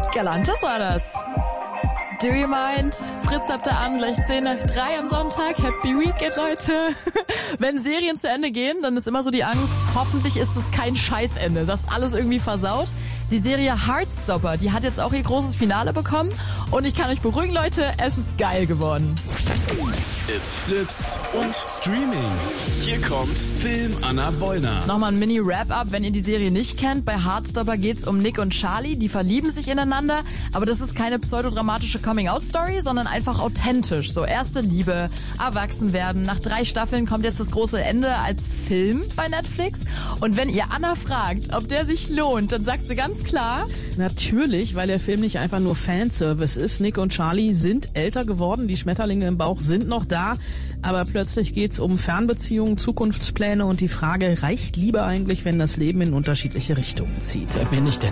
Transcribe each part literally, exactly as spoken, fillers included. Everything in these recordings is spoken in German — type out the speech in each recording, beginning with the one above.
Galantis war das. Do you mind? Fritz habt ihr an, gleich zehn nach drei am Sonntag. Happy Weekend, Leute. Wenn Serien zu Ende gehen, dann ist immer so die Angst, hoffentlich ist es kein Scheißende, das alles irgendwie versaut. Die Serie Heartstopper, die hat jetzt auch ihr großes Finale bekommen. Und ich kann euch beruhigen, Leute, es ist geil geworden. It's Fritz und Streaming. Hier kommt Film Anna Bollner. Nochmal ein Mini-Wrap-Up, wenn ihr die Serie nicht kennt. Bei Heartstopper geht's um Nick und Charlie, die verlieben sich ineinander. Aber das ist keine pseudodramatische Coming-out-Story, sondern einfach authentisch. So erste Liebe, erwachsen werden. Nach drei Staffeln kommt jetzt das große Ende als Film bei Netflix. Und wenn ihr Anna fragt, ob der sich lohnt, dann sagt sie ganz klar: Natürlich, weil der Film nicht einfach nur Fanservice ist. Nick und Charlie sind älter geworden, die Schmetterlinge im Bauch sind noch da, aber plötzlich geht's um Fernbeziehungen, Zukunftspläne und die Frage, reicht Liebe eigentlich, wenn das Leben in unterschiedliche Richtungen zieht? Wer bin ich denn?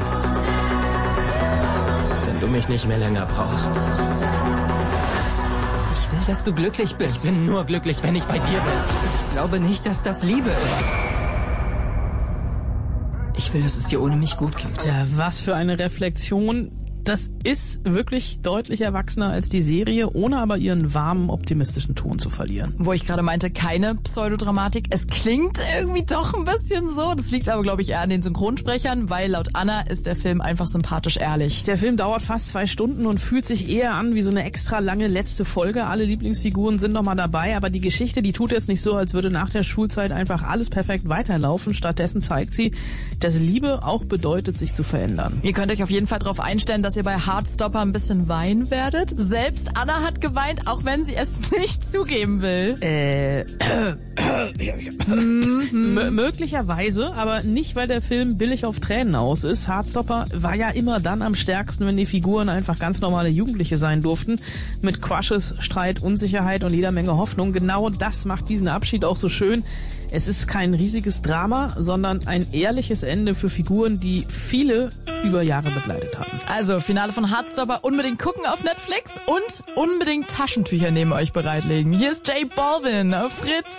Wenn du mich nicht mehr länger brauchst. Ich will, dass du glücklich bist. Ich bin nur glücklich, wenn ich bei dir bin. Ich glaube nicht, dass das Liebe ist. Ich will, dass es dir ohne mich gut geht. Ja, was für eine Reflexion. Das ist wirklich deutlich erwachsener als die Serie, ohne aber ihren warmen, optimistischen Ton zu verlieren. Wo ich gerade meinte, keine Pseudodramatik. Es klingt irgendwie doch ein bisschen so. Das liegt aber, glaube ich, eher an den Synchronsprechern, weil laut Anna ist der Film einfach sympathisch ehrlich. Der Film dauert fast zwei Stunden und fühlt sich eher an wie so eine extra lange letzte Folge. Alle Lieblingsfiguren sind nochmal dabei, aber die Geschichte, die tut jetzt nicht so, als würde nach der Schulzeit einfach alles perfekt weiterlaufen. Stattdessen zeigt sie, dass Liebe auch bedeutet, sich zu verändern. Ihr könnt euch auf jeden Fall darauf einstellen, dass ihr bei Heartstopper ein bisschen weinen werdet. Selbst Anna hat geweint, auch wenn sie es nicht zugeben will. Äh, M- möglicherweise, aber nicht, weil der Film billig auf Tränen aus ist. Heartstopper war ja immer dann am stärksten, wenn die Figuren einfach ganz normale Jugendliche sein durften. Mit Crushes, Streit, Unsicherheit und jeder Menge Hoffnung. Genau das macht diesen Abschied auch so schön. Es ist kein riesiges Drama, sondern ein ehrliches Ende für Figuren, die viele über Jahre begleitet haben. Also, Finale von Heartstopper unbedingt gucken auf Netflix und unbedingt Taschentücher neben euch bereitlegen. Hier ist J Balvin auf Fritz.